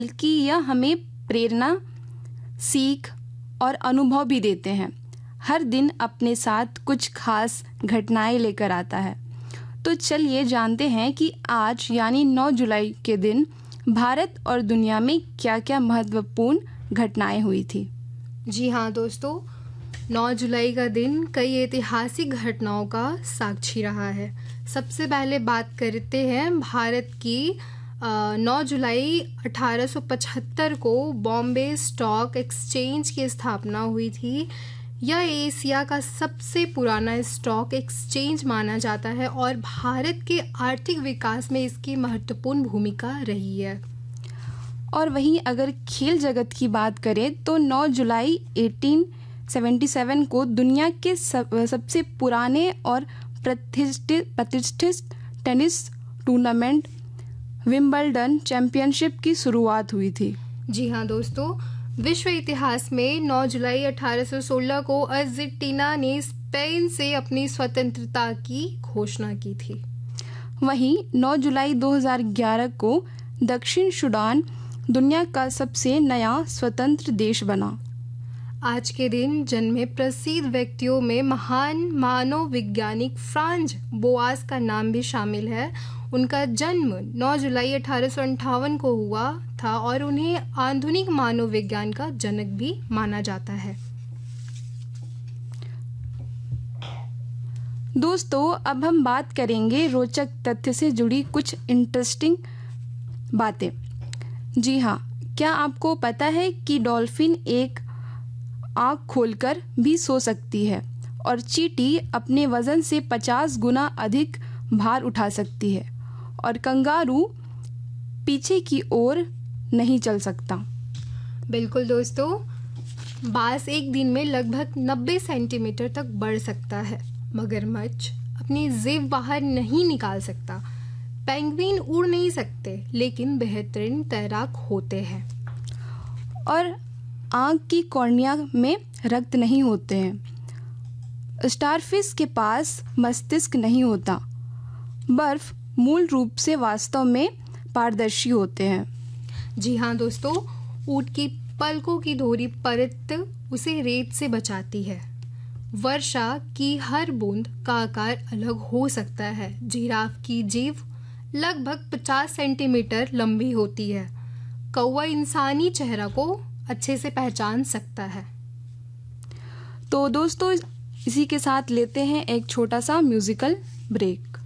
बल्कि यह हमें प्रेरणा, सीख और अनुभव भी देते हैं। हर दिन अपने साथ कुछ खास घटनाएं लेकर आता है। तो चलिए जानते हैं कि आज यानी 9 जुलाई के दिन भारत और दुनिया में क्या-क्या महत्वपूर्ण घटनाएं हुई थी। जी हाँ दोस्तों, 9 जुलाई का दिन कई ऐतिहासिक घटनाओं का साक्षी रहा है। सबसे पहले बात करते हैं भारत की। 9 जुलाई 1875 को बॉम्बे स्टॉक एक्सचेंज की स्थापना हुई थी। यह एशिया का सबसे पुराना स्टॉक एक्सचेंज माना जाता है और भारत के आर्थिक विकास में इसकी महत्वपूर्ण भूमिका रही है। और वहीं अगर खेल जगत की बात करें तो 9 जुलाई 1877 को दुनिया के सबसे पुराने और प्रतिष्ठित टेनिस टूर्नामेंट विंबलडन चैंपियनशिप की शुरुआत हुई थी। जी हाँ दोस्तों, विश्व इतिहास में 9 जुलाई 1816 को अर्जेंटीना ने स्पेन से अपनी स्वतंत्रता की घोषणा की थी। वहीं 9 जुलाई 2011 को दक्षिण सूडान दुनिया का सबसे नया स्वतंत्र देश बना। आज के दिन जन्मे प्रसिद्ध व्यक्तियों में महान मानव वैज्ञानिक फ्रांज बोआस का नाम भी शामिल है। उनका जन्म 9 जुलाई 1858 को हुआ था और उन्हें आधुनिक मानव विज्ञान का जनक भी माना जाता है। दोस्तों, अब हम बात करेंगे रोचक तथ्य से जुड़ी कुछ इंटरेस्टिंग बातें। जी हाँ, क्या आपको पता है कि डॉल्फिन एक आँख खोलकर भी सो सकती है और चींटी अपने वजन से 50 गुना अधिक भार उठा सकती है और कंगारू पीछे की ओर नहीं चल सकता। बिल्कुल दोस्तों, बास एक दिन में लगभग 90 सेंटीमीटर तक बढ़ सकता है। मगरमच्छ अपनी जीभ बाहर नहीं निकाल सकता। पेंगुइन उड़ नहीं सकते लेकिन बेहतरीन तैराक होते हैं। और आँख की कॉर्निया में रक्त नहीं होते हैं। स्टारफिश के पास मस्तिष्क नहीं होता। बर्फ मूल रूप से वास्तव में पारदर्शी होते हैं। जी हाँ दोस्तों, ऊँट की पलकों की दोहरी परत उसे रेत से बचाती है। वर्षा की हर बूंद का आकार अलग हो सकता है। जिराफ की जीभ लगभग 50 सेंटीमीटर लंबी होती है। कौवा इंसानी चेहरा को अच्छे से पहचान सकता है। तो दोस्तों, इसी के साथ लेते हैं एक छोटा सा म्यूजिकल ब्रेक।